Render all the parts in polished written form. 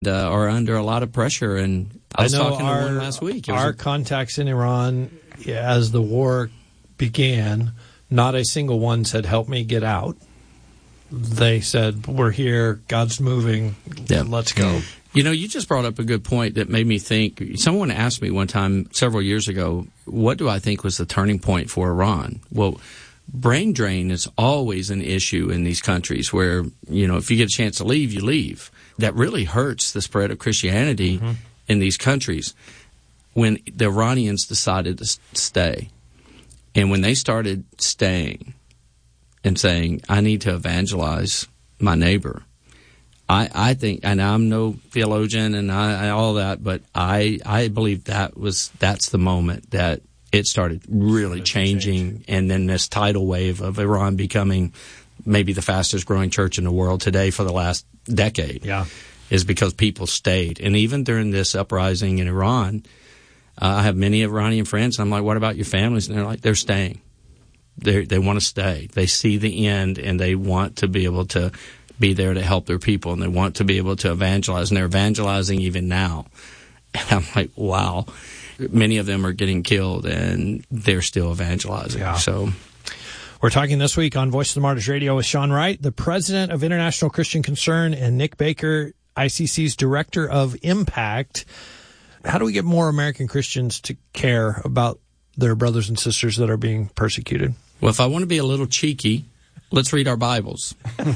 are under a lot of pressure. And I was talking to one last week. Our contacts in Iran, as the war began, not a single one said, help me get out. They said, we're here, God's moving, let's go. You know, you just brought up a good point that made me think. Someone asked me one time several years ago, what do I think was the turning point for Iran? Well, brain drain is always an issue in these countries where, you know, if you get a chance to leave, you leave. That really hurts the spread of Christianity in these countries. When the Iranians decided to stay, and when they started staying and saying, I need to evangelize my neighbor, I think, and I'm no theologian and all that, but I believe that's the moment that it started really changing, and then this tidal wave of Iran becoming maybe the fastest growing church in the world today for the last decade is because people stayed. And even during this uprising in Iran, I have many Iranian friends, and I'm like, what about your families? And they're like, they're staying. They want to stay. They see the end, and they want to be able to be there to help their people, and they want to be able to evangelize, and they're evangelizing even now. And I'm like, wow. Many of them are getting killed, and they're still evangelizing. Yeah. So we're talking this week on Voice of the Martyrs Radio with Sean Wright, the president of International Christian Concern, and Nick Baker, ICC's director of Impact. How do we get more American Christians to care about their brothers and sisters that are being persecuted? Well, if I want to be a little cheeky, let's read our Bibles.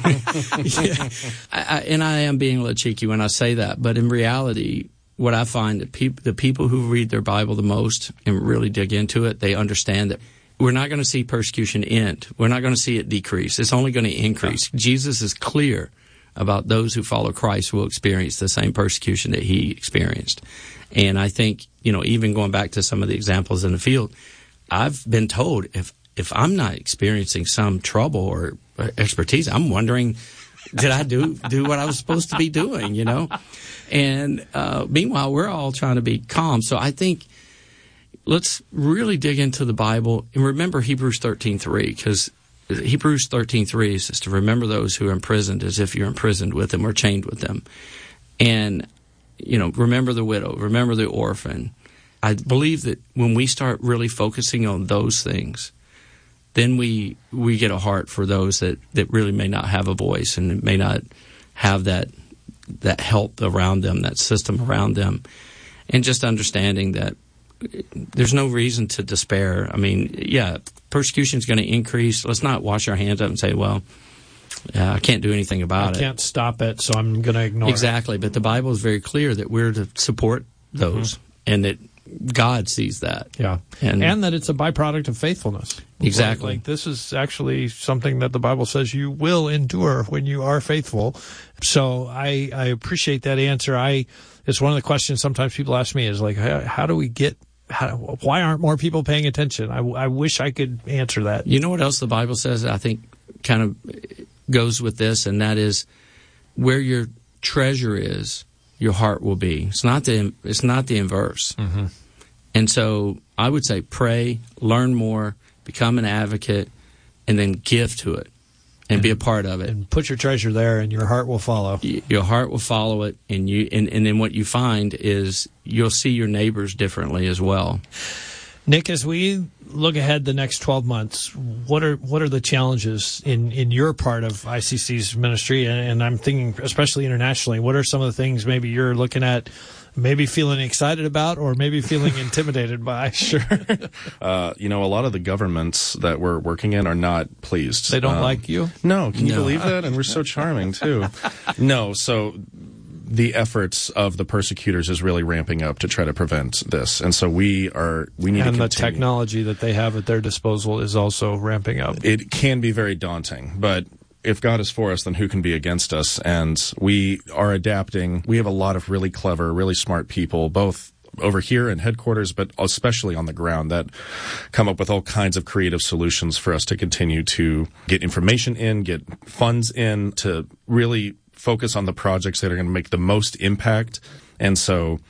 And I am being a little cheeky when I say that, but in reality, what I find that the people who read their Bible the most and really dig into it, they understand that we're not going to see persecution end. We're not going to see it decrease. It's only going to increase. Yeah. Jesus is clear about those who follow Christ will experience the same persecution that he experienced. And I think, you know, even going back to some of the examples in the field, I've been told if I'm not experiencing some trouble or expertise, I'm wondering, did I do what I was supposed to be doing, you know? And meanwhile, we're all trying to be calm. So I think let's really dig into the Bible and remember Hebrews 13:3, because Hebrews 13:3 is to remember those who are imprisoned as if you're imprisoned with them or chained with them. And, you know, remember the widow, remember the orphan. I believe that when we start really focusing on those things, then we get a heart for those that really may not have a voice and may not have that help around them, that system around them, and just understanding that there's no reason to despair. I mean, yeah, persecution is going to increase. Let's not wash our hands up and say, well, I can't do anything about it. I can't stop it, so I'm going to ignore it. Exactly, but the Bible is very clear that we're to support those, and that God sees that. Yeah, and that it's a byproduct of faithfulness. Exactly. Like this is actually something that the Bible says you will endure when you are faithful. So I appreciate that answer. It's one of the questions sometimes people ask me is like, how do we get, why aren't more people paying attention? I wish I could answer that. You know what else the Bible says I think kind of goes with this, and that is where your treasure is, your heart will be. It's not the inverse. Mm-hmm. And so I would say pray, learn more, become an advocate, and then give to it and be a part of it. And put your treasure there, and your heart will follow. Your heart will follow it, and then what you find is you'll see your neighbors differently as well. Nick, as we look ahead the next 12 months, what are the challenges in your part of ICC's ministry? And I'm thinking especially internationally, what are some of the things maybe you're looking at, maybe feeling excited about, or maybe feeling intimidated by? Sure. A lot of the governments that we're working in are not pleased. They don't like you? No. Can you believe that? And we're so charming, too. No, so the efforts of the persecutors is really ramping up to try to prevent this. And so we need to continue. And the technology that they have at their disposal is also ramping up. It can be very daunting, but if God is for us, then who can be against us? And we are adapting. We have a lot of really clever, really smart people, both over here in headquarters, but especially on the ground, that come up with all kinds of creative solutions for us to continue to get information in, get funds in, to really focus on the projects that are going to make the most impact. And so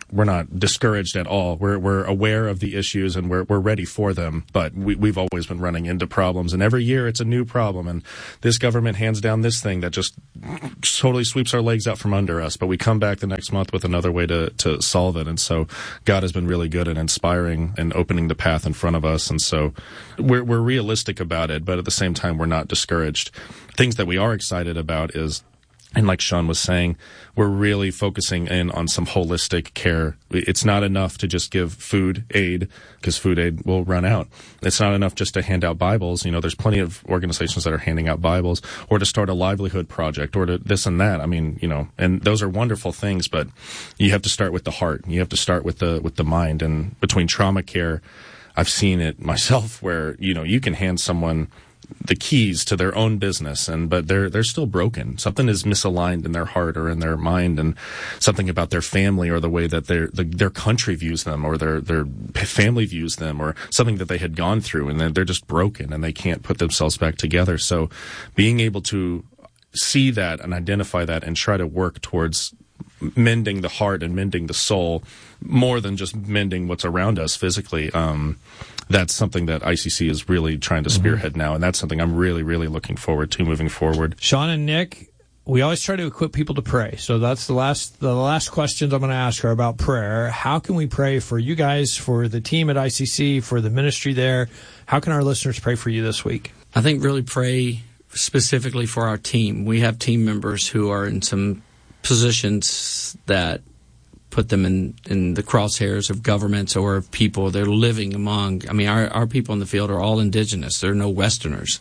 we're not discouraged at all. We're aware of the issues and we're ready for them. But we've always been running into problems, and every year it's a new problem. And this government hands down this thing that just totally sweeps our legs out from under us. But we come back the next month with another way to solve it. And so God has been really good at inspiring and opening the path in front of us. And so we're realistic about it, but at the same time, we're not discouraged. Things that we are excited about is, and like Sean was saying, we're really focusing in on some holistic care. It's not enough to just give food aid, because food aid will run out. It's not enough just to hand out Bibles. There's plenty of organizations that are handing out Bibles, or to start a livelihood project, or to this and that. And those are wonderful things, but you have to start with the heart. You have to start with the mind. And between trauma care, I've seen it myself where, you can hand someone the keys to their own business, but they're still broken. Something is misaligned in their heart or in their mind, and something about their family or the way that their country views them, or their family views them, or something that they had gone through, and they're just broken and they can't put themselves back together. So being able to see that and identify that and try to work towards mending the heart and mending the soul more than just mending what's around us physically, that's something that ICC is really trying to spearhead now, and that's something I'm really, really looking forward to moving forward. Sean and Nick, we always try to equip people to pray, so that's the last questions I'm going to ask are about prayer. How can we pray for you guys, for the team at ICC, for the ministry there? How can our listeners pray for you this week? I think really pray specifically for our team. We have team members who are in some positions that put them in the crosshairs of governments or of people. They're living among, our people in the field are all indigenous. There are no Westerners,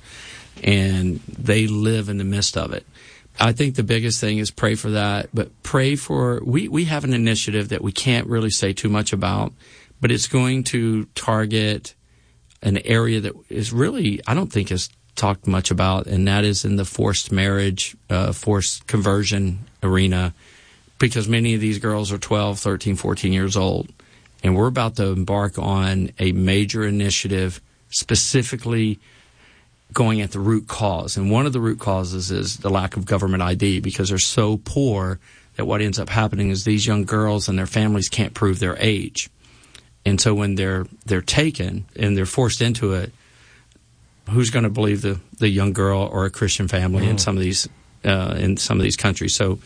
and they live in the midst of it. I think the biggest thing is pray for that, but pray for, we have an initiative that we can't really say too much about, but it's going to target an area that is really, I don't think is talked much about, and that is in the forced marriage, forced conversion arena, because many of these girls are 12, 13, 14 years old. And we're about to embark on a major initiative specifically going at the root cause. And one of the root causes is the lack of government ID, because they're so poor that what ends up happening is these young girls and their families can't prove their age. And so when they're taken and they're forced into it, who's going to believe the young girl or a Christian family in some of these countries? So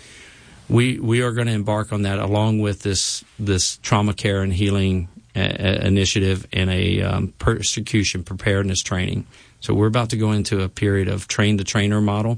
we are going to embark on that along with this trauma care and healing initiative and a persecution preparedness training. So we're about to go into a period of train the trainer model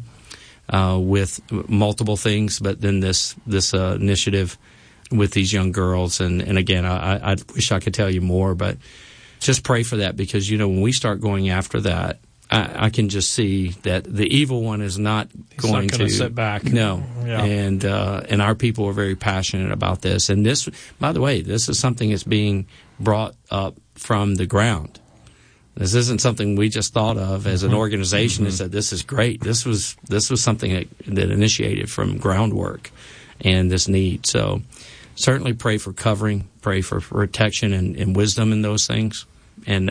with multiple things, but then this initiative with these young girls. And again, I wish I could tell you more, but just pray for that, because, when we start going after that, I can just see that the evil one is not going to sit back. No. Yeah. And our people are very passionate about this. And this, by the way, this is something that's being brought up from the ground. This isn't something we just thought of as an organization and said, this is great. This was something that initiated from groundwork and this need. So certainly pray for covering, pray for protection and wisdom in those things. And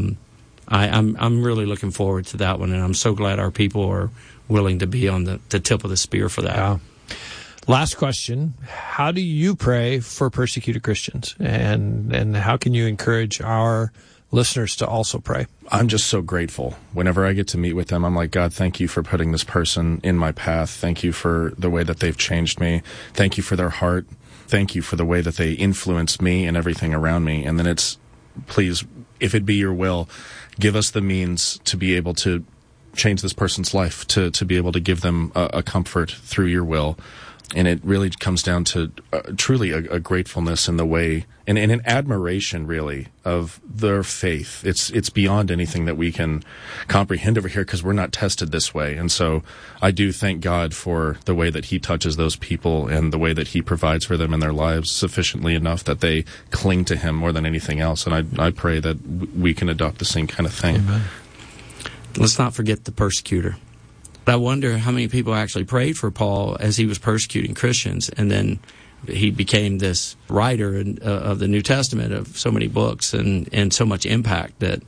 I'm really looking forward to that one, and I'm so glad our people are willing to be on the tip of the spear for that. Yeah. Last question: how do you pray for persecuted Christians, and how can you encourage our listeners to also pray? I'm just so grateful. Whenever I get to meet with them, I'm like, God, thank you for putting this person in my path. Thank you for the way that they've changed me. Thank you for their heart. Thank you for the way that they influence me and everything around me. And then it's, please, if it be your will, give us the means to be able to change this person's life, to be able to give them a comfort through your will. And it really comes down to truly a gratefulness in the way, and an admiration, really, of their faith. It's beyond anything that we can comprehend over here, because we're not tested this way. And so I do thank God for the way that He touches those people and the way that He provides for them in their lives sufficiently enough that they cling to Him more than anything else. And I pray that we can adopt the same kind of thing. Amen. Let's not forget the persecutor. I wonder how many people actually prayed for Paul as he was persecuting Christians, and then he became this writer of the New Testament, of so many books and so much impact that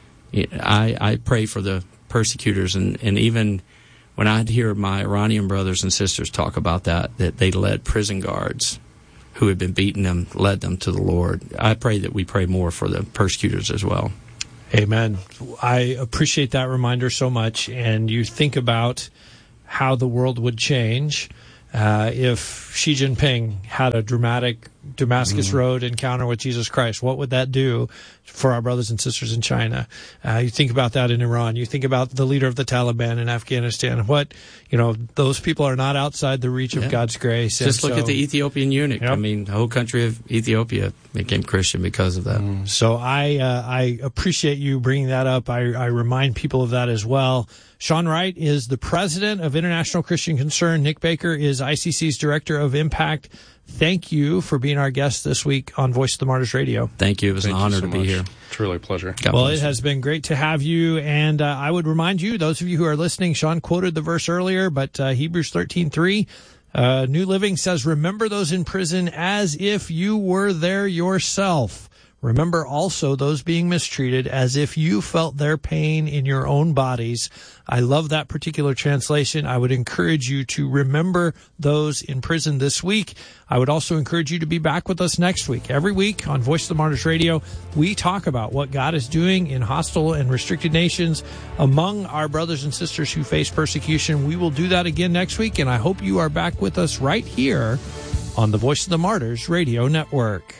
I pray for the persecutors. And even when I'd hear my Iranian brothers and sisters talk about that they led prison guards who had been beating them led them to the Lord. I pray that we pray more for the persecutors as well. Amen. I appreciate that reminder so much. And you think about how the world would change if Xi Jinping had a dramatic Damascus Road encounter with Jesus Christ. What would that do for our brothers and sisters in China? You think about that in Iran. You think about the leader of the Taliban in Afghanistan. Those people are not outside the reach of God's grace. Just look at the Ethiopian eunuch. Yep. I mean, the whole country of Ethiopia became Christian because of that. So I appreciate you bringing that up. I remind people of that as well. Sean Wright is the president of International Christian Concern. Nick Baker is ICC's director of Impact. Thank you for being our guest this week on Voice of the Martyrs Radio. Thank you. It was an honor to be here. Truly a pleasure. Well, it has been great to have you. And I would remind you, those of you who are listening, Sean quoted the verse earlier, but Hebrews 13:3, New Living says, remember those in prison as if you were there yourself. Remember also those being mistreated as if you felt their pain in your own bodies. I love that particular translation. I would encourage you to remember those in prison this week. I would also encourage you to be back with us next week. Every week on Voice of the Martyrs Radio, we talk about what God is doing in hostile and restricted nations among our brothers and sisters who face persecution. We will do that again next week, and I hope you are back with us right here on the Voice of the Martyrs Radio Network.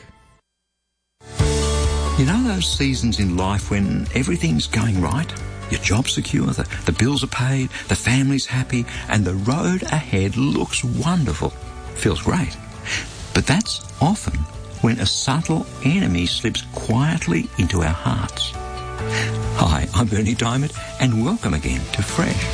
You know those seasons in life when everything's going right? Your job's secure, the bills are paid, the family's happy, and the road ahead looks wonderful. Feels great. But that's often when a subtle enemy slips quietly into our hearts. Hi, I'm Bernie Diamond, and welcome again to Fresh.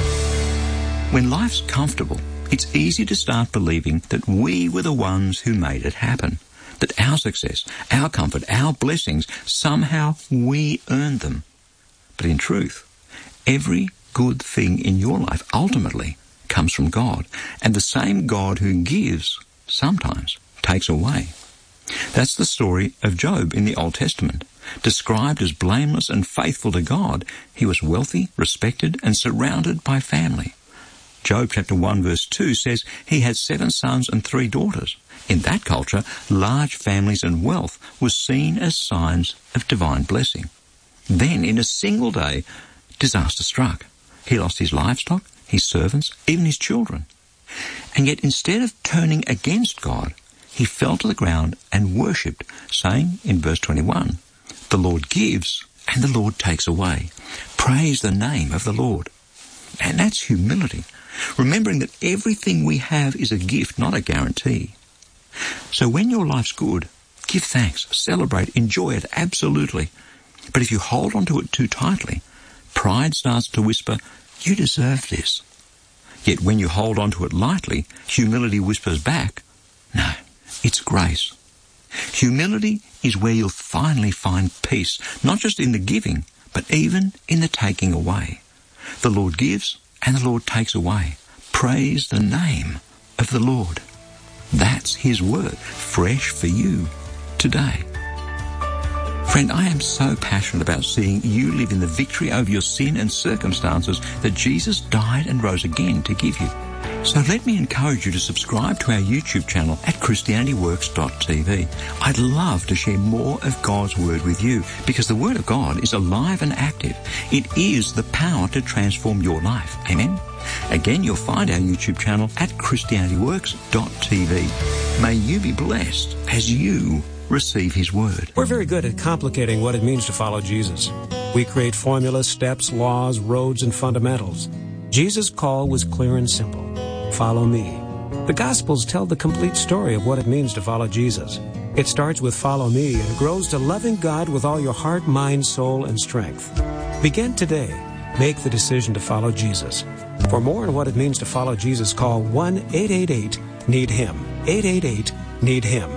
When life's comfortable, it's easy to start believing that we were the ones who made it happen. That our success, our comfort, our blessings, somehow we earned them. But in truth, every good thing in your life ultimately comes from God, and the same God who gives sometimes takes away. That's the story of Job in the Old Testament. Described as blameless and faithful to God, he was wealthy, respected, and surrounded by family. Job chapter 1 verse 2 says he had 7 sons and 3 daughters. In that culture, large families and wealth was seen as signs of divine blessing. Then, in a single day, disaster struck. He lost his livestock, his servants, even his children. And yet, instead of turning against God, he fell to the ground and worshipped, saying in verse 21, "The Lord gives and the Lord takes away. Praise the name of the Lord." And that's humility, remembering that everything we have is a gift, not a guarantee. So when your life's good, give thanks, celebrate, enjoy it, absolutely. But if you hold on to it too tightly, pride starts to whisper, "You deserve this." Yet when you hold on to it lightly, humility whispers back, "No, it's grace." Humility is where you'll finally find peace, not just in the giving, but even in the taking away. The Lord gives and the Lord takes away. Praise the name of the Lord. That's his word, fresh for you today. Friend, I am so passionate about seeing you live in the victory over your sin and circumstances that Jesus died and rose again to give you. So let me encourage you to subscribe to our YouTube channel at ChristianityWorks.tv. I'd love to share more of God's Word with you because the Word of God is alive and active. It is the power to transform your life. Amen? Again, you'll find our YouTube channel at ChristianityWorks.tv. May you be blessed as you receive His Word. We're very good at complicating what it means to follow Jesus. We create formulas, steps, laws, roads, and fundamentals. Jesus' call was clear and simple. Follow me. The Gospels tell the complete story of what it means to follow Jesus. It starts with follow me and grows to loving God with all your heart, mind, soul, and strength. Begin today. Make the decision to follow Jesus. For more on what it means to follow Jesus, call 1-888-NEED-HIM. 888-NEED-HIM.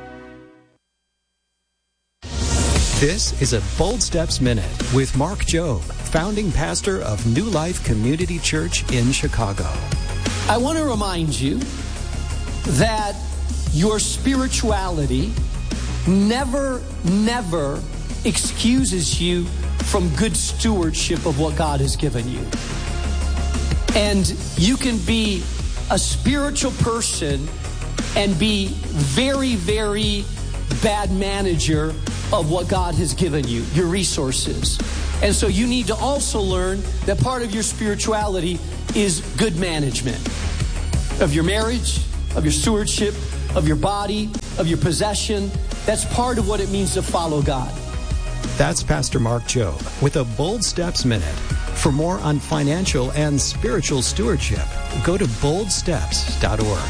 This is a Bold Steps Minute with Mark Jobe, founding pastor of New Life Community Church in Chicago. I want to remind you that your spirituality never excuses you from good stewardship of what God has given you. And you can be a spiritual person and be very, very bad manager of what God has given you, your resources. And so you need to also learn that part of your spirituality is good management of your marriage, of your stewardship, of your body, of your possession. That's part of what it means to follow God. That's Pastor Mark Jobe with a Bold Steps Minute. For more on financial and spiritual stewardship, go to boldsteps.org.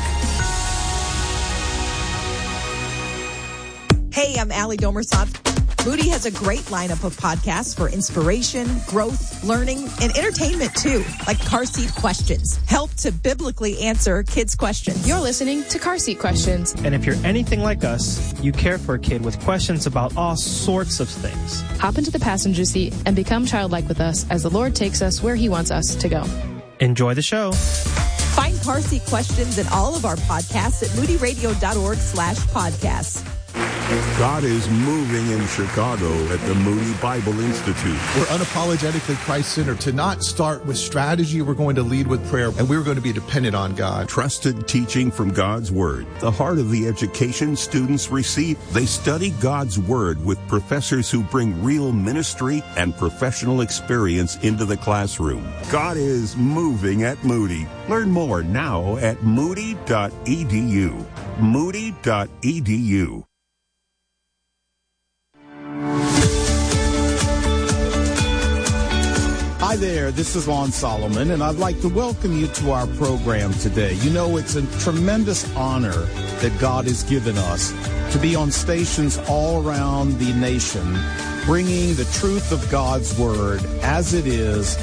Hey, I'm Allie Domersant. Moody has a great lineup of podcasts for inspiration, growth, learning, and entertainment too, like Car Seat Questions. Help to biblically answer kids' questions. You're listening to Car Seat Questions. And if you're anything like us, you care for a kid with questions about all sorts of things. Hop into the passenger seat and become childlike with us as the Lord takes us where He wants us to go. Enjoy the show. Find Car Seat Questions and all of our podcasts at moodyradio.org/podcasts. God is moving in Chicago at the Moody Bible Institute. We're unapologetically Christ-centered. To not start with strategy, we're going to lead with prayer, and we're going to be dependent on God. Trusted teaching from God's Word. The heart of the education students receive. They study God's Word with professors who bring real ministry and professional experience into the classroom. God is moving at Moody. Learn more now at moody.edu. Moody.edu. Hi there, this is Lon Solomon, and I'd like to welcome you to our program today. You know, it's a tremendous honor that God has given us to be on stations all around the nation, bringing the truth of God's Word as it is,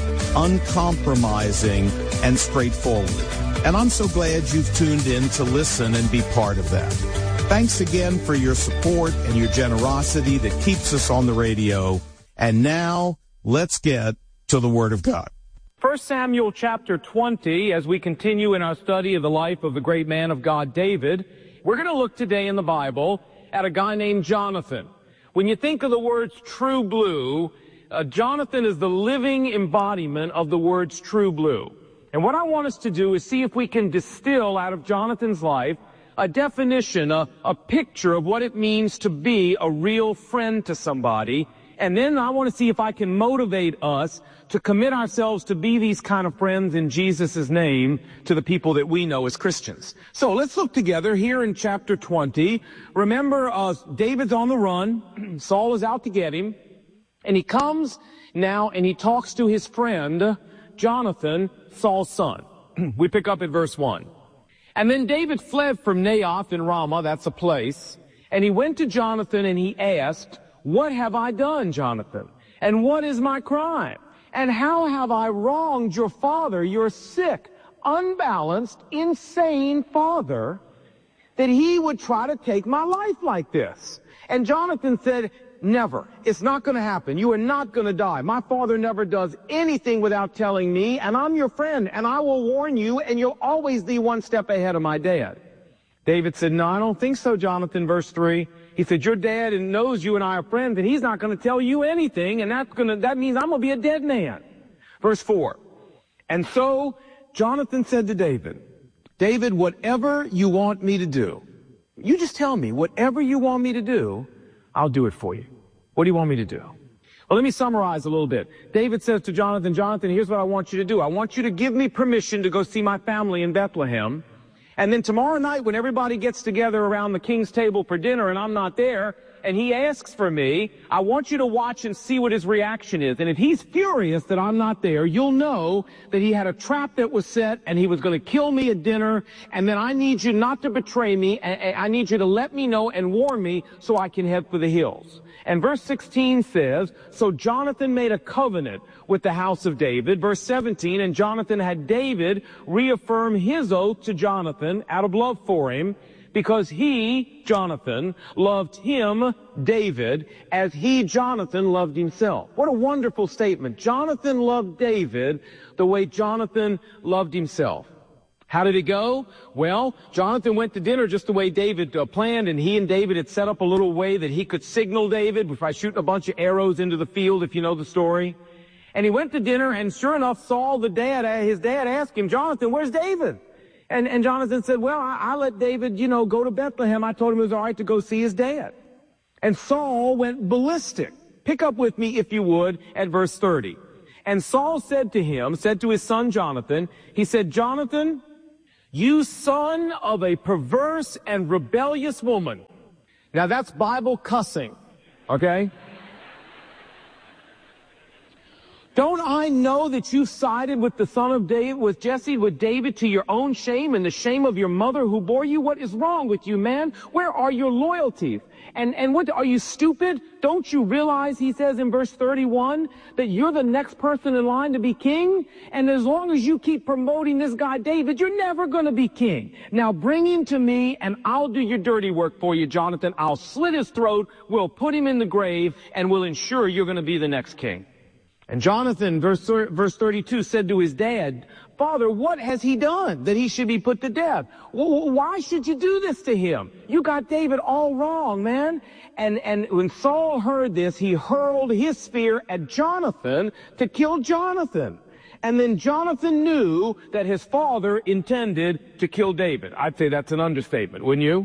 uncompromising and straightforward. And I'm so glad you've tuned in to listen and be part of that. Thanks again for your support and your generosity that keeps us on the radio. And now, let's get to the Word of God. 1 Samuel chapter 20, as we continue in our study of the life of the great man of God, David, we're going to look today in the Bible at a guy named Jonathan. When you think of the words true blue, Jonathan is the living embodiment of the words true blue. And what I want us to do is see if we can distill out of Jonathan's life a definition, a picture of what it means to be a real friend to somebody. And then I want to see if I can motivate us to commit ourselves to be these kind of friends in Jesus' name to the people that we know as Christians. So let's look together here in chapter 20. Remember, David's on the run. Saul is out to get him. And he comes now and he talks to his friend, Jonathan, Saul's son. We pick up at verse 1. And then David fled from Naioth in Ramah, that's a place, and he went to Jonathan and he asked, "What have I done, Jonathan? And what is my crime? And how have I wronged your father, your sick, unbalanced, insane father, that he would try to take my life like this?" And Jonathan said, "Never. It's not going to happen. You are not going to die. My father never does anything without telling me, and I'm your friend, and I will warn you, and you'll always be one step ahead of my dad." David said, "No, I don't think so, Jonathan." Verse 3. He said, "Your dad knows you and I are friends, and he's not going to tell you anything, and that means I'm going to be a dead man." Verse 4. And so Jonathan said to David, "David, whatever you want me to do, you just tell me, whatever you want me to do, I'll do it for you. What do you want me to do?" Well, let me summarize a little bit. David says to Jonathan, "Jonathan, here's what I want you to do. I want you to give me permission to go see my family in Bethlehem. And then tomorrow night when everybody gets together around the king's table for dinner and I'm not there, and he asks for me, I want you to watch and see what his reaction is. And if he's furious that I'm not there, you'll know that he had a trap that was set and he was going to kill me at dinner. And then I need you not to betray me. I need you to let me know and warn me so I can head for the hills." And verse 16 says, "So Jonathan made a covenant with the house of David." Verse 17, "And Jonathan had David reaffirm his oath to Jonathan out of love for him, because he, Jonathan, loved him, David, as he, Jonathan, loved himself." What a wonderful statement. Jonathan loved David the way Jonathan loved himself. How did it go? Well, Jonathan went to dinner just the way David planned, and he and David had set up a little way that he could signal David by shooting a bunch of arrows into the field, if you know the story. And he went to dinner, and sure enough, Saul, his dad asked him, "Jonathan, where's David?" And Jonathan said, well, I let David, go to Bethlehem. I told him it was all right to go see his dad. And Saul went ballistic. Pick up with me, if you would, at verse 30. And Saul said to his son Jonathan, he said, Jonathan, you son of a perverse and rebellious woman. Now that's Bible cussing, okay? Don't I know that you sided with the son of David, with Jesse, with David, to your own shame and the shame of your mother who bore you? What is wrong with you, man? Where are your loyalties? And what, are you stupid? Don't you realize, he says in verse 31, that you're the next person in line to be king? And as long as you keep promoting this guy David, you're never going to be king. Now bring him to me and I'll do your dirty work for you, Jonathan. I'll slit his throat, we'll put him in the grave, and we'll ensure you're going to be the next king. And Jonathan, verse 32, said to his dad, Father, what has he done that he should be put to death? Why should you do this to him? You got David all wrong, man. And when Saul heard this, he hurled his spear at Jonathan to kill Jonathan. And then Jonathan knew that his father intended to kill David. I'd say that's an understatement, wouldn't you?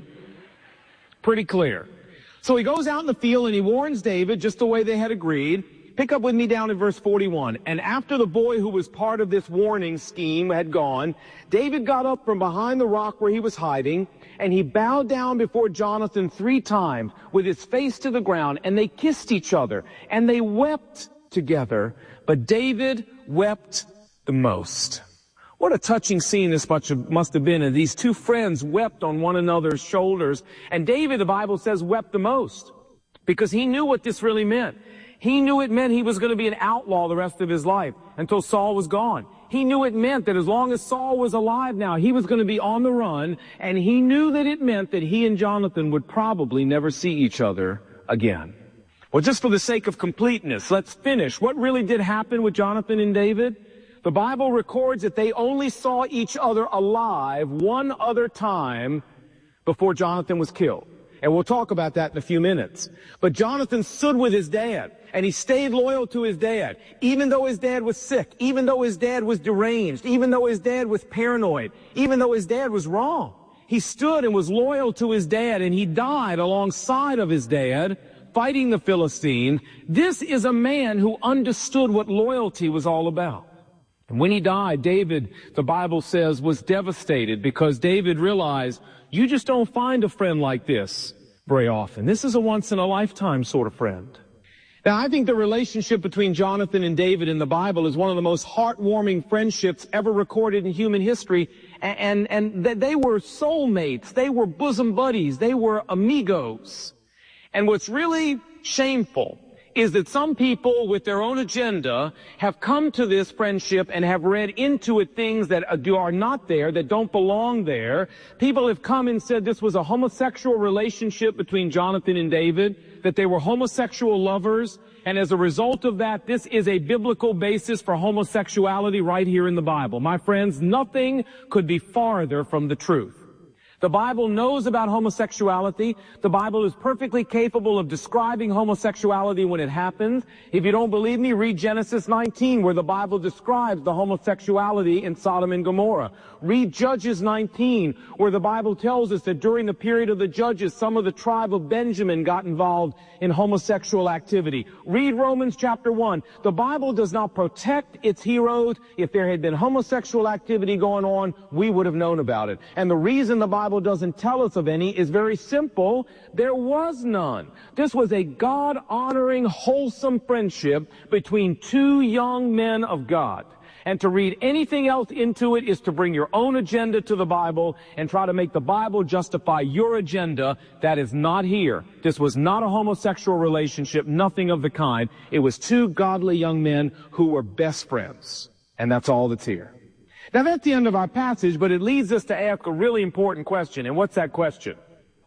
Pretty clear. So he goes out in the field and he warns David just the way they had agreed. Pick up with me down in verse 41. And after the boy who was part of this warning scheme had gone, David got up from behind the rock where he was hiding, and he bowed down before Jonathan 3 times with his face to the ground, and they kissed each other, and they wept together. But David wept the most. What a touching scene this must have been. And these two friends wept on one another's shoulders. And David, the Bible says, wept the most because he knew what this really meant. He knew it meant he was going to be an outlaw the rest of his life until Saul was gone. He knew it meant that as long as Saul was alive now, he was going to be on the run, and he knew that it meant that he and Jonathan would probably never see each other again. Well, just for the sake of completeness, let's finish. What really did happen with Jonathan and David? The Bible records that they only saw each other alive one other time before Jonathan was killed. And we'll talk about that in a few minutes. But Jonathan stood with his dad, and he stayed loyal to his dad, even though his dad was sick, even though his dad was deranged, even though his dad was paranoid, even though his dad was wrong. He stood and was loyal to his dad, and he died alongside of his dad, fighting the Philistine. This is a man who understood what loyalty was all about. And when he died, David, the Bible says, was devastated because David realized you just don't find a friend like this very often. This is a once-in-a-lifetime sort of friend. Now, I think the relationship between Jonathan and David in the Bible is one of the most heartwarming friendships ever recorded in human history. And they were soulmates. They were bosom buddies. They were amigos. And what's really shameful is that some people with their own agenda have come to this friendship and have read into it things that are not there, that don't belong there. People have come and said this was a homosexual relationship between Jonathan and David, that they were homosexual lovers, and as a result of that, this is a biblical basis for homosexuality right here in the Bible. My friends, nothing could be farther from the truth. The Bible knows about homosexuality. The Bible is perfectly capable of describing homosexuality when it happens. If you don't believe me, read Genesis 19, where the Bible describes the homosexuality in Sodom and Gomorrah. Read Judges 19, where the Bible tells us that during the period of the Judges, some of the tribe of Benjamin got involved in homosexual activity. Read Romans chapter 1. The Bible does not protect its heroes. If there had been homosexual activity going on, we would have known about it. And the reason the Bible doesn't tell us of any is very simple. There was none. This was a God-honoring, wholesome friendship between two young men of God. And to read anything else into it is to bring your own agenda to the Bible and try to make the Bible justify your agenda. That is not here. This was not a homosexual relationship, nothing of the kind. It was two godly young men who were best friends. And that's all that's here. Now, that's the end of our passage, but it leads us to ask a really important question. And what's that question?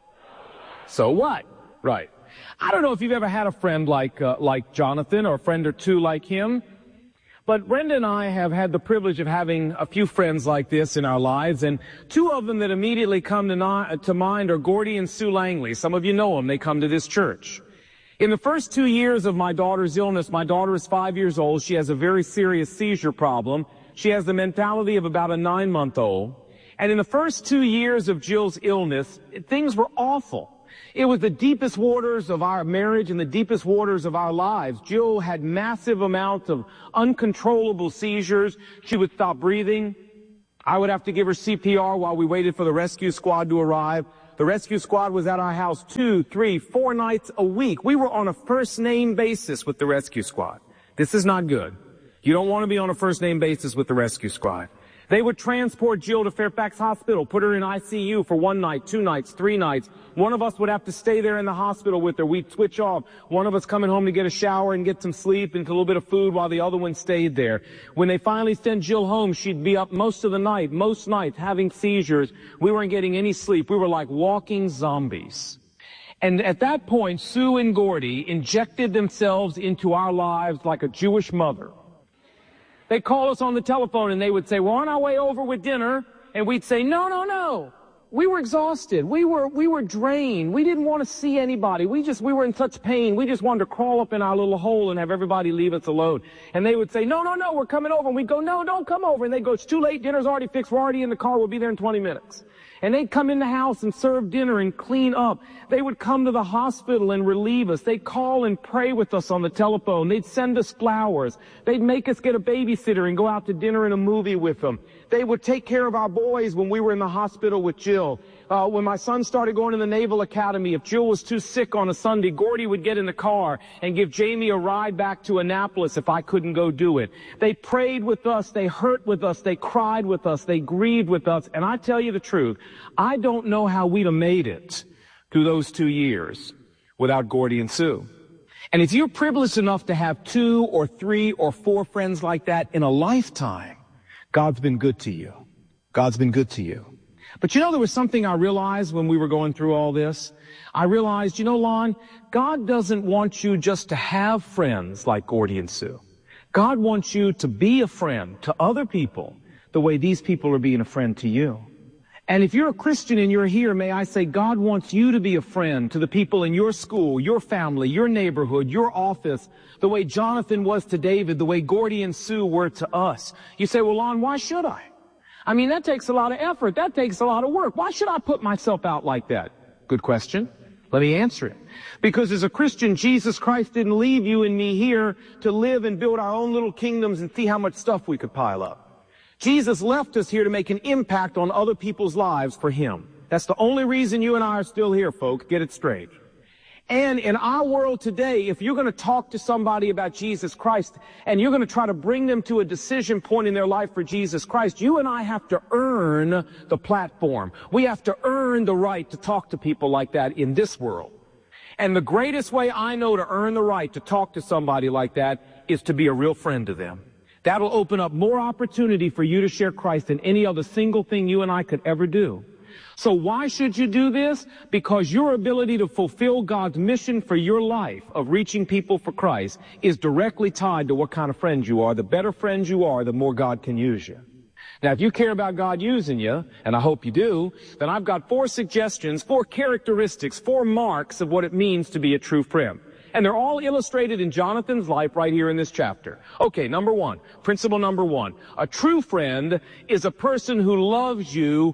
So what? Right. I don't know if you've ever had a friend like Jonathan, or a friend or two like him, but Brenda and I have had the privilege of having a few friends like this in our lives, and two of them that immediately come to mind are Gordy and Sue Langley. Some of you know them. They come to this church. In the first 2 years of my daughter's illness, my daughter is 5 years old. She has a very serious seizure problem. She has the mentality of about a 9-month-old. And in the first 2 years of Jill's illness, things were awful. It was the deepest waters of our marriage and the deepest waters of our lives. Jill had massive amounts of uncontrollable seizures. She would stop breathing. I would have to give her CPR while we waited for the rescue squad to arrive. The rescue squad was at our house 2, 3, 4 nights a week. We were on a first-name basis with the rescue squad. This is not good. You don't want to be on a first-name basis with the rescue squad. They would transport Jill to Fairfax Hospital, put her in ICU for 1 night, 2 nights, 3 nights. One of us would have to stay there in the hospital with her. We'd switch off. One of us coming home to get a shower and get some sleep and a little bit of food while the other one stayed there. When they finally sent Jill home, she'd be up most of the night, most nights, having seizures. We weren't getting any sleep. We were like walking zombies. And at that point, Sue and Gordy injected themselves into our lives like a Jewish mother. They'd call us on the telephone and they would say, we're on our way over with dinner. And we'd say, no. We were exhausted. We were drained. We didn't want to see anybody. We were in such pain. We just wanted to crawl up in our little hole and have everybody leave us alone. And they would say, no, we're coming over. And we'd go, no, don't come over. And they'd go, it's too late. Dinner's already fixed. We're already in the car. We'll be there in 20 minutes. And they'd come in the house and serve dinner and clean up. They would come to the hospital and relieve us. They'd call and pray with us on the telephone. They'd send us flowers. They'd make us get a babysitter and go out to dinner and a movie with them. They would take care of our boys when we were in the hospital with Jill. When my son started going to the Naval Academy, if Jill was too sick on a Sunday, Gordy would get in the car and give Jamie a ride back to Annapolis if I couldn't go do it. They prayed with us. They hurt with us. They cried with us. They grieved with us. And I tell you the truth, I don't know how we'd have made it through those 2 years without Gordy and Sue. And if you're privileged enough to have 2 or 3 or 4 friends like that in a lifetime, God's been good to you. God's been good to you. But there was something I realized when we were going through all this. I realized, Lon, God doesn't want you just to have friends like Gordy and Sue. God wants you to be a friend to other people the way these people are being a friend to you. And if you're a Christian and you're here, may I say God wants you to be a friend to the people in your school, your family, your neighborhood, your office, the way Jonathan was to David, the way Gordy and Sue were to us. You say, well, Lon, why should I? That takes a lot of effort. That takes a lot of work. Why should I put myself out like that? Good question. Let me answer it. Because as a Christian, Jesus Christ didn't leave you and me here to live and build our own little kingdoms and see how much stuff we could pile up. Jesus left us here to make an impact on other people's lives for Him. That's the only reason you and I are still here, folks. Get it straight. And in our world today, if you're going to talk to somebody about Jesus Christ and you're going to try to bring them to a decision point in their life for Jesus Christ, you and I have to earn the platform. We have to earn the right to talk to people like that in this world. And the greatest way I know to earn the right to talk to somebody like that is to be a real friend to them. That'll open up more opportunity for you to share Christ than any other single thing you and I could ever do. So why should you do this? Because your ability to fulfill God's mission for your life of reaching people for Christ is directly tied to what kind of friend you are. The better friend you are, the more God can use you. Now, if you care about God using you, and I hope you do, then I've got 4 suggestions, 4 characteristics, 4 marks of what it means to be a true friend. And they're all illustrated in Jonathan's life right here in this chapter. Okay, number 1, principle number 1. A true friend is a person who loves you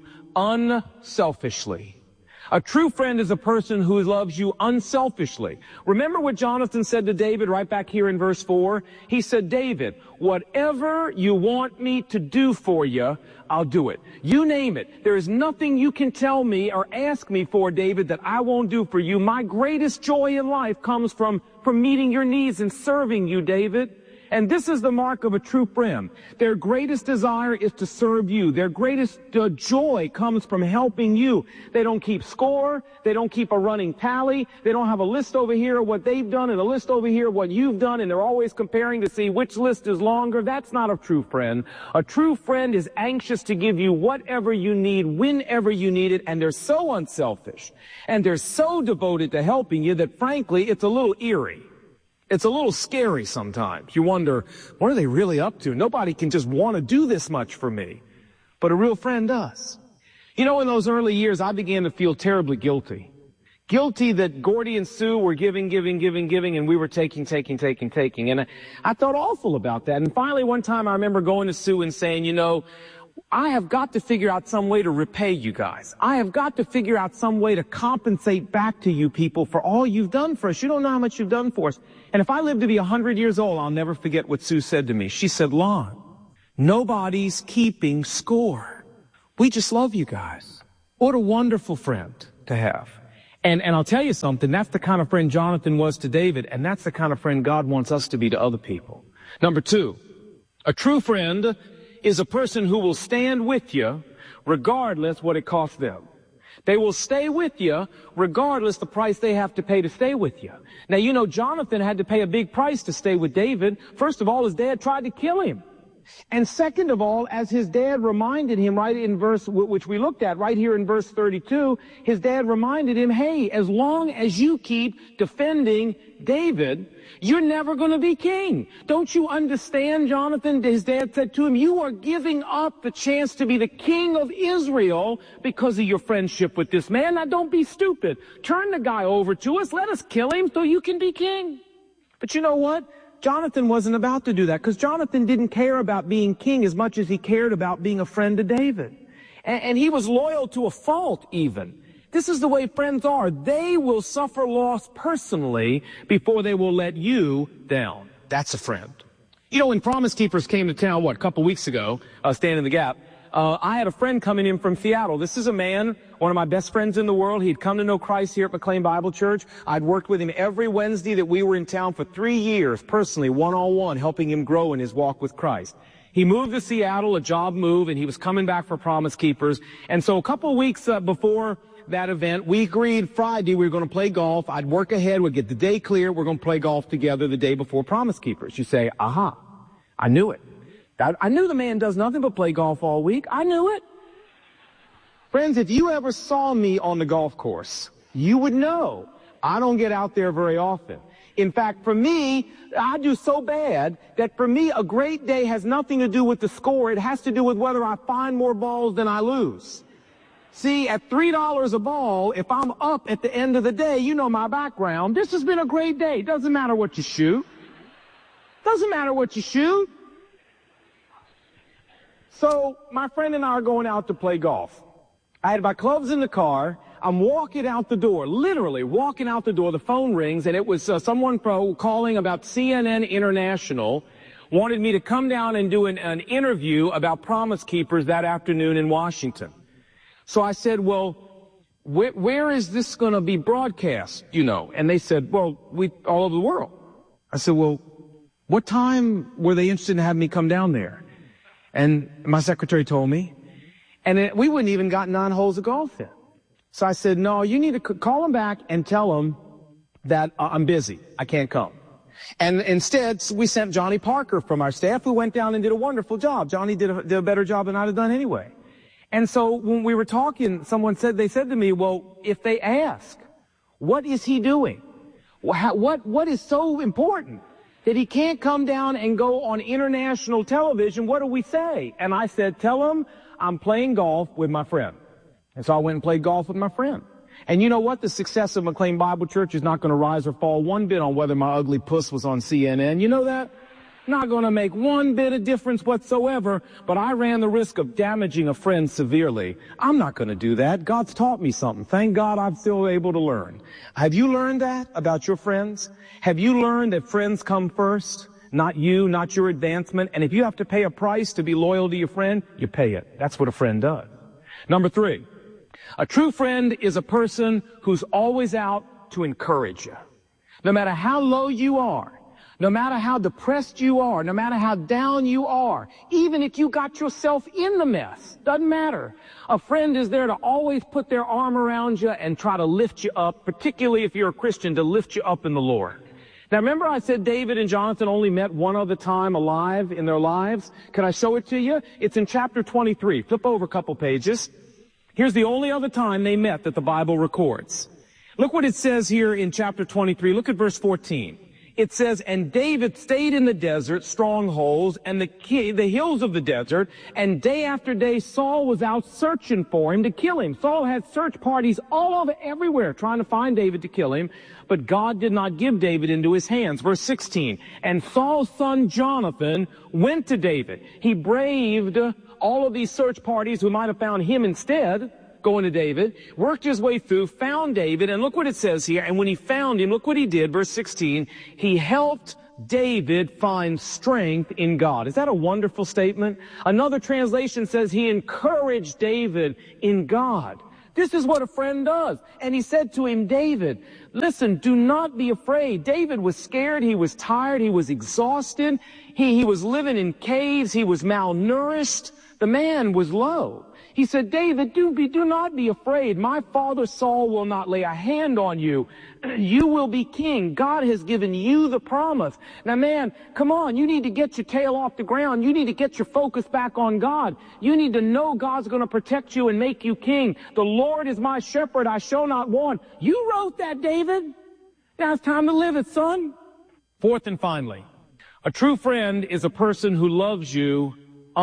unselfishly. A true friend is a person who loves you unselfishly. Remember what Jonathan said to David right back here in verse 4? He said, David, whatever you want me to do for you, I'll do it. You name it. There is nothing you can tell me or ask me for, David, that I won't do for you. My greatest joy in life comes from meeting your needs and serving you, David. And this is the mark of a true friend. Their greatest desire is to serve you. Their greatest joy comes from helping you. They don't keep score. They don't keep a running tally. They don't have a list over here of what they've done and a list over here of what you've done, and they're always comparing to see which list is longer. That's not a true friend. A true friend is anxious to give you whatever you need, whenever you need it, and they're so unselfish, and they're so devoted to helping you that, frankly, it's a little eerie. It's a little scary sometimes. You wonder, what are they really up to? Nobody can just want to do this much for me. But a real friend does. In those early years, I began to feel terribly guilty. Guilty that Gordy and Sue were giving, and we were taking. And I felt awful about that. And finally, one time I remember going to Sue and saying, I have got to figure out some way to repay you guys. I have got to figure out some way to compensate back to you people for all you've done for us. You don't know how much you've done for us. And if I live to be 100 years old, I'll never forget what Sue said to me. She said, Lon, nobody's keeping score. We just love you guys. What a wonderful friend to have. And I'll tell you something, that's the kind of friend Jonathan was to David, and that's the kind of friend God wants us to be to other people. Number 2, a true friend is a person who will stand with you regardless what it costs them. They will stay with you regardless the price they have to pay to stay with you. Now, you know, Jonathan had to pay a big price to stay with David. First of all, his dad tried to kill him. And second of all, as his dad reminded him right in verse, which we looked at right here in verse 32, his dad reminded him, hey, as long as you keep defending David, you're never going to be king. Don't you understand, Jonathan? His dad said to him, you are giving up the chance to be the king of Israel because of your friendship with this man. Now, don't be stupid. Turn the guy over to us. Let us kill him so you can be king. But you know what? Jonathan wasn't about to do that because Jonathan didn't care about being king as much as he cared about being a friend to David. And he was loyal to a fault even. This is the way friends are. They will suffer loss personally before they will let you down. That's a friend. You know, when Promise Keepers came to town, a couple weeks ago, Stand in the Gap, I had a friend coming in from Seattle. This is a man, one of my best friends in the world. He'd come to know Christ here at McLean Bible Church. I'd worked with him every Wednesday that we were in town for 3 years, personally, one-on-one, helping him grow in his walk with Christ. He moved to Seattle, a job move, and he was coming back for Promise Keepers. And so a couple of weeks before that event, we agreed Friday we were going to play golf. I'd work ahead. We'd get the day clear. We're going to play golf together the day before Promise Keepers. You say, aha, I knew it. I knew the man does nothing but play golf all week. I knew it. Friends, if you ever saw me on the golf course, you would know I don't get out there very often. In fact, for me, I do so bad that for me, a great day has nothing to do with the score. It has to do with whether I find more balls than I lose. See, at $3 a ball, if I'm up at the end of the day, you know my background. This has been a great day. Doesn't matter what you shoot. Doesn't matter what you shoot. So my friend and I are going out to play golf. I had my clubs in the car. I'm walking out the door, literally walking out the door. The phone rings, and it was someone calling about CNN International, wanted me to come down and do an interview about Promise Keepers that afternoon in Washington. So I said, well, where is this going to be broadcast, you know? And they said, well, all over the world. I said, well, what time were they interested in having me come down there? And my secretary told me. And we wouldn't even got 9 holes of golf in. So I said, no, you need to call them back and tell them that I'm busy. I can't come. And instead, we sent Johnny Parker from our staff, who went down and did a wonderful job. Johnny did a better job than I'd have done anyway. And so when we were talking, they said to me, well, if they ask, what is he doing? What is so important that he can't come down and go on international television? What do we say? And I said, tell him I'm playing golf with my friend. And so I went and played golf with my friend. And you know what? The success of McLean Bible Church is not going to rise or fall one bit on whether my ugly puss was on CNN. You know that? Not going to make one bit of difference whatsoever, but I ran the risk of damaging a friend severely. I'm not going to do that. God's taught me something. Thank God I'm still able to learn. Have you learned that about your friends? Have you learned that friends come first? Not you, not your advancement. And if you have to pay a price to be loyal to your friend, you pay it. That's what a friend does. Number 3, a true friend is a person who's always out to encourage you. No matter how low you are, no matter how depressed you are, no matter how down you are, even if you got yourself in the mess, doesn't matter. A friend is there to always put their arm around you and try to lift you up, particularly if you're a Christian, to lift you up in the Lord. Now, remember I said David and Jonathan only met one other time alive in their lives? Can I show it to you? It's in chapter 23. Flip over a couple pages. Here's the only other time they met that the Bible records. Look what it says here in chapter 23. Look at verse 14. it says, and David stayed in the desert, strongholds, and the hills of the desert, and day after day Saul was out searching for him to kill him. Saul had search parties all over everywhere trying to find David to kill him, but God did not give David into his hands. Verse 16, and Saul's son Jonathan went to David. He braved all of these search parties who might have found him instead, going to David, worked his way through, found David, and look what it says here. And when he found him, look what he did, verse 16, he helped David find strength in God. Is that a wonderful statement? Another translation says he encouraged David in God. This is what a friend does. And he said to him, David, listen, do not be afraid. David was scared. He was tired. He was exhausted. He was living in caves. He was malnourished. The man was low. He said, David, do not be afraid. My father Saul will not lay a hand on you. You will be king. God has given you the promise. Now, man, come on. You need to get your tail off the ground. You need to get your focus back on God. You need to know God's going to protect you and make you king. The Lord is my shepherd. I shall not want. You wrote that, David. Now it's time to live it, son. Fourth and finally, a true friend is a person who loves you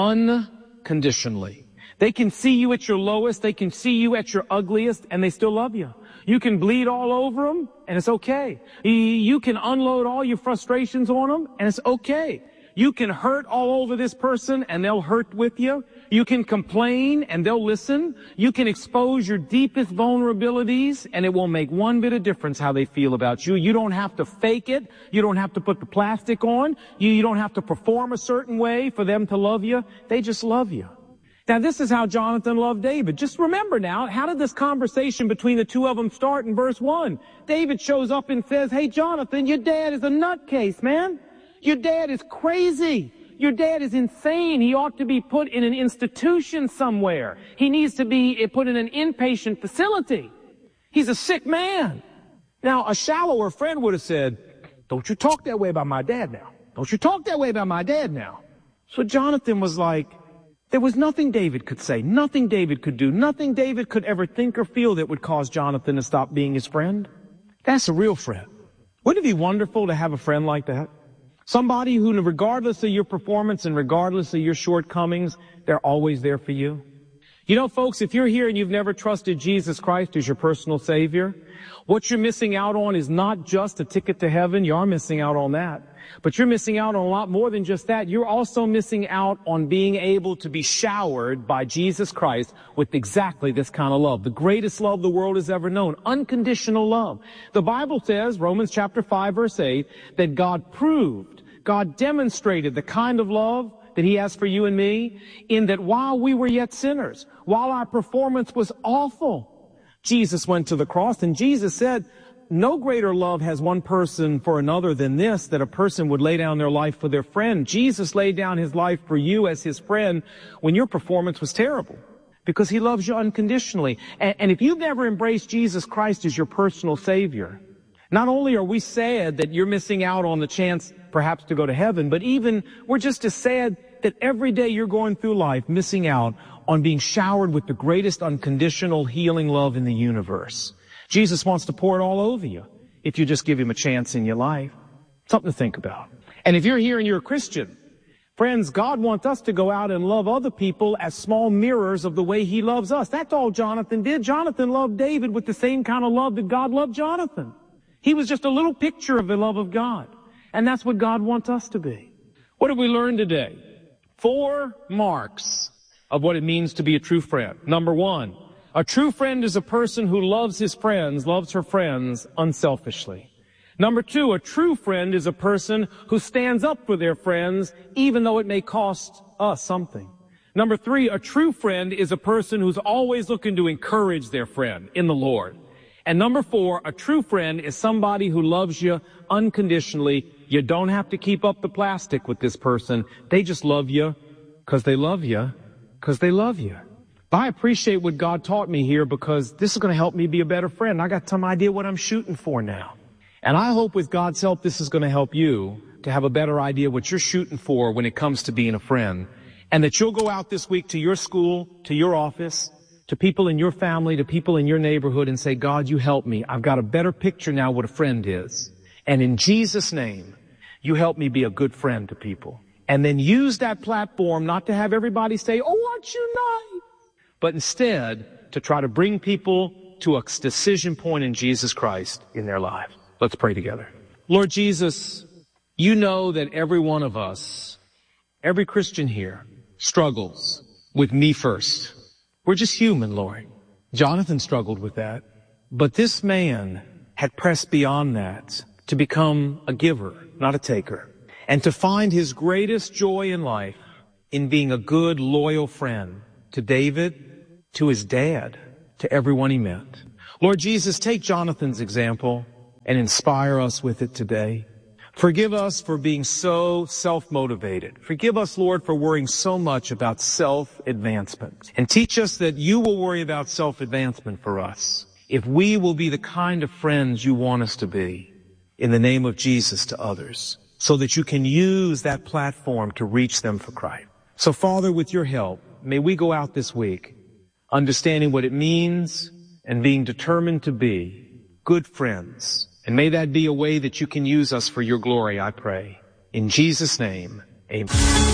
unconditionally. They can see you at your lowest, they can see you at your ugliest, and they still love you. You can bleed all over them, and it's okay. You can unload all your frustrations on them, and it's okay. You can hurt all over this person, and they'll hurt with you. You can complain, and they'll listen. You can expose your deepest vulnerabilities, and it won't make one bit of difference how they feel about you. You don't have to fake it. You don't have to put the plastic on. You don't have to perform a certain way for them to love you. They just love you. Now, this is how Jonathan loved David. Just remember now, how did this conversation between the two of them start in verse 1? David shows up and says, hey, Jonathan, your dad is a nutcase, man. Your dad is crazy. Your dad is insane. He ought to be put in an institution somewhere. He needs to be put in an inpatient facility. He's a sick man. Now, a shallower friend would have said, don't you talk that way about my dad now. Don't you talk that way about my dad now. So Jonathan was like, there was nothing David could say, nothing David could do, nothing David could ever think or feel that would cause Jonathan to stop being his friend. That's a real friend. Wouldn't it be wonderful to have a friend like that? Somebody who, regardless of your performance and regardless of your shortcomings, they're always there for you. You know, folks, if you're here and you've never trusted Jesus Christ as your personal Savior, what you're missing out on is not just a ticket to heaven. You are missing out on that. But you're missing out on a lot more than just that. You're also missing out on being able to be showered by Jesus Christ with exactly this kind of love. The greatest love the world has ever known. Unconditional love. The Bible says, Romans chapter 5, verse 8, that God demonstrated the kind of love that He has for you and me, in that while we were yet sinners, while our performance was awful, Jesus went to the cross, and Jesus said, no greater love has one person for another than this, that a person would lay down their life for their friend. Jesus laid down His life for you as His friend when your performance was terrible, because He loves you unconditionally. And if you've never embraced Jesus Christ as your personal Savior, not only are we sad that you're missing out on the chance perhaps to go to heaven, but even we're just as sad that every day you're going through life missing out on being showered with the greatest unconditional healing love in the universe. Jesus wants to pour it all over you if you just give Him a chance in your life. Something to think about. And if you're here and you're a Christian, friends, God wants us to go out and love other people as small mirrors of the way He loves us. That's all Jonathan did. Jonathan loved David with the same kind of love that God loved Jonathan. He was just a little picture of the love of God. And that's what God wants us to be. What did we learn today? 4 marks of what it means to be a true friend. Number 1, a true friend is a person who loves his friends, loves her friends unselfishly. Number 2, a true friend is a person who stands up for their friends even though it may cost us something. Number 3, a true friend is a person who's always looking to encourage their friend in the Lord. And number 4, a true friend is somebody who loves you unconditionally. You don't have to keep up the plastic with this person. They just love you because they love you because they love you. I appreciate what God taught me here, because this is going to help me be a better friend. I got some idea what I'm shooting for now. And I hope with God's help this is going to help you to have a better idea what you're shooting for when it comes to being a friend. And that you'll go out this week to your school, to your office, to people in your family, to people in your neighborhood, and say, God, you help me. I've got a better picture now what a friend is. And in Jesus' name, you help me be a good friend to people. And then use that platform not to have everybody say, oh, aren't you nice? But instead to try to bring people to a decision point in Jesus Christ in their lives. Let's pray together. Lord Jesus, you know that every one of us, every Christian here, struggles with me first. We're just human, Lord. Jonathan struggled with that. But this man had pressed beyond that to become a giver, not a taker, and to find his greatest joy in life in being a good, loyal friend to David, to his dad, to everyone he met. Lord Jesus, take Jonathan's example and inspire us with it today. Forgive us for being so self-motivated. Forgive us, Lord, for worrying so much about self-advancement. And teach us that you will worry about self-advancement for us if we will be the kind of friends you want us to be in the name of Jesus to others, so that you can use that platform to reach them for Christ. So, Father, with your help, may we go out this week understanding what it means and being determined to be good friends. And may that be a way that you can use us for your glory, I pray. In Jesus' name, amen.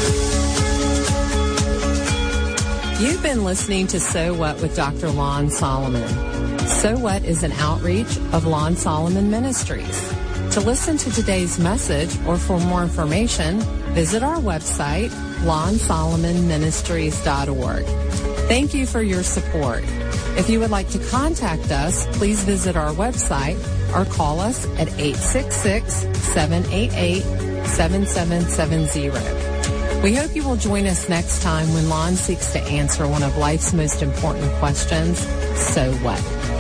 You've been listening to So What with Dr. Lon Solomon. So What is an outreach of Lon Solomon Ministries. To listen to today's message or for more information, visit our website, lonsolomonministries.org. Thank you for your support. If you would like to contact us, please visit our website or call us at 866-788-7770. We hope you will join us next time when Lon seeks to answer one of life's most important questions, so what?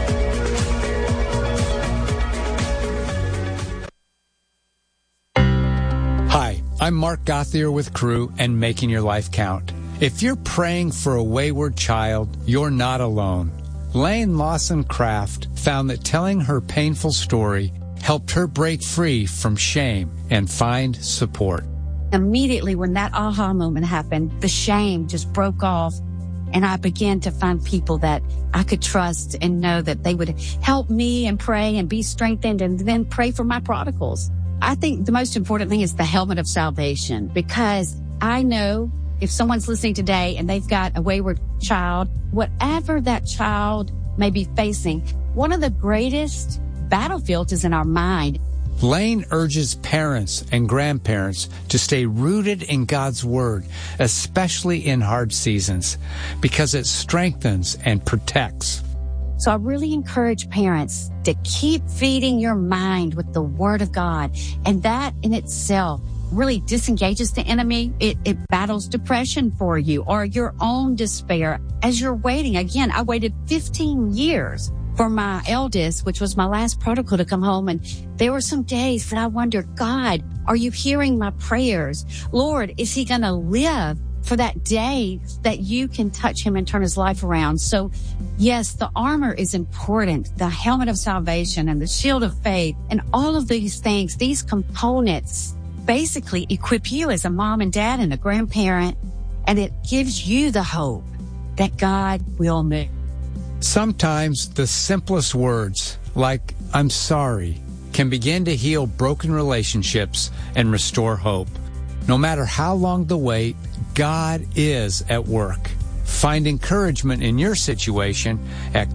Hi, I'm Mark Gothier with Crew and Making Your Life Count. If you're praying for a wayward child, you're not alone. Lane Lawson Craft found that telling her painful story helped her break free from shame and find support. Immediately when that aha moment happened, the shame just broke off, and I began to find people that I could trust and know that they would help me and pray and be strengthened and then pray for my prodigals. I think the most important thing is the helmet of salvation, because I know if someone's listening today and they've got a wayward child, whatever that child may be facing, one of the greatest battlefields is in our mind. Lane urges parents and grandparents to stay rooted in God's Word, especially in hard seasons, because it strengthens and protects. So I really encourage parents to keep feeding your mind with the Word of God, and that in itself really disengages the enemy. It battles depression for you or your own despair as you're waiting. Again, I waited 15 years for my eldest, which was my last prodigal, to come home. And there were some days that I wondered, God, are you hearing my prayers? Lord, is he going to live for that day that you can touch him and turn his life around? So yes, the armor is important, the helmet of salvation and the shield of faith and all of these things, these components basically equip you as a mom and dad and a grandparent, and it gives you the hope that God will move. Sometimes the simplest words, like I'm sorry, can begin to heal broken relationships and restore hope. No matter how long the wait, God is at work. Find encouragement in your situation at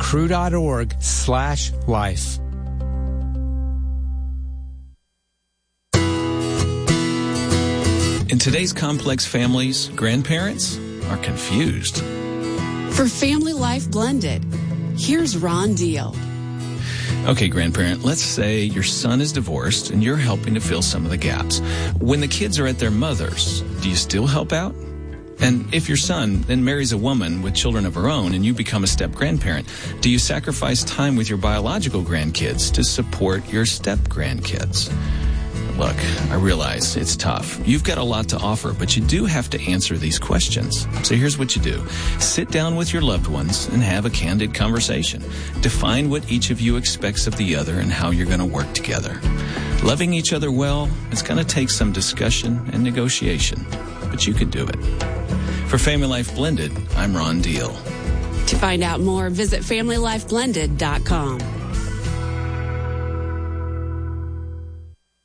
crew.org/life. In today's complex families, grandparents are confused. For Family Life Blended, here's Ron Deal. Okay, grandparent, let's say your son is divorced and you're helping to fill some of the gaps. When the kids are at their mother's, do you still help out? And if your son then marries a woman with children of her own and you become a step-grandparent, do you sacrifice time with your biological grandkids to support your step-grandkids? Look, I realize it's tough. You've got a lot to offer, but you do have to answer these questions. So here's what you do. Sit down with your loved ones and have a candid conversation. Define what each of you expects of the other and how you're going to work together. Loving each other well is going to take some discussion and negotiation, but you can do it. For Family Life Blended, I'm Ron Deal. To find out more, visit FamilyLifeBlended.com.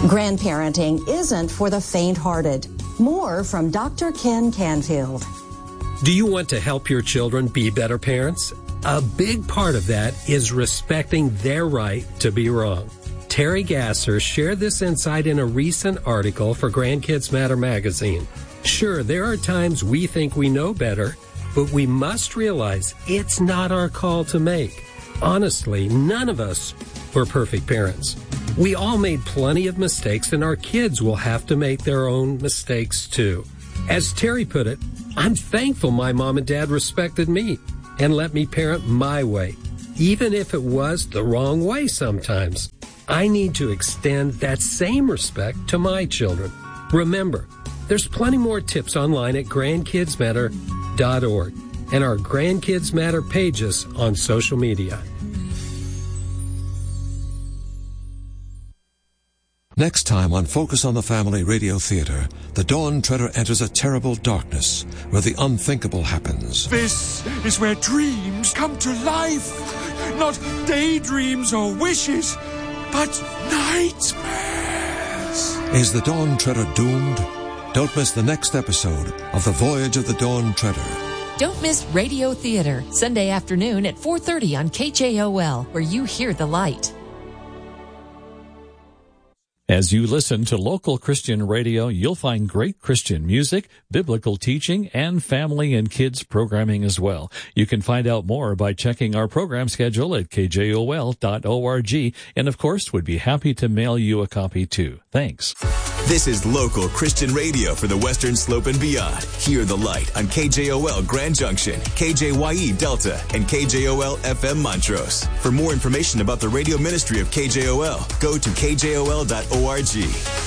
Grandparenting isn't for the faint-hearted. More from Dr. Ken Canfield. Do you want to help your children be better parents? A big part of that is respecting their right to be wrong. Terry Gasser shared this insight in a recent article for Grandkids Matter magazine. Sure, there are times we think we know better, but we must realize it's not our call to make. Honestly, none of us were perfect parents. We all made plenty of mistakes, and our kids will have to make their own mistakes too. As Terry put it, I'm thankful my mom and dad respected me and let me parent my way, even if it was the wrong way sometimes. I need to extend that same respect to my children. Remember, there's plenty more tips online at grandkidsmatter.org and our Grandkids Matter pages on social media. Next time on Focus on the Family Radio Theater, the Dawn Treader enters a terrible darkness where the unthinkable happens. This is where dreams come to life. Not daydreams or wishes, but nightmares. Is the Dawn Treader doomed? Don't miss the next episode of The Voyage of the Dawn Treader. Don't miss Radio Theater, Sunday afternoon at 4:30 on KJOL, where you hear the light. As you listen to local Christian radio, you'll find great Christian music, biblical teaching, and family and kids programming as well. You can find out more by checking our program schedule at kjol.org, and of course, would be happy to mail you a copy too. Thanks. This is local Christian radio for the Western Slope and beyond. Hear the light on KJOL Grand Junction, KJYE Delta, and KJOL FM Montrose. For more information about the radio ministry of KJOL, go to kjol.org.